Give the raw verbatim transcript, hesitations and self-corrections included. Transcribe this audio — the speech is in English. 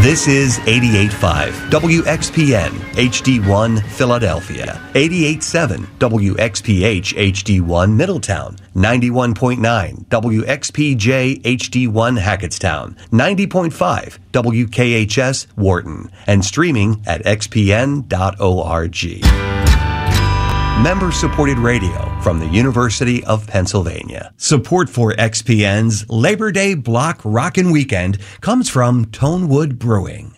This is eighty-eight point five W X P N H D one Philadelphia, eighty-eight point seven W X P H H D one Middletown, ninety-one point nine W X P J H D one Hackettstown, ninety point five W K H S Wharton, and streaming at x p n dot org. Member-supported radio from the University of Pennsylvania. Support for X P N's Labor Day Block Rockin' Weekend comes from Tonewood Brewing.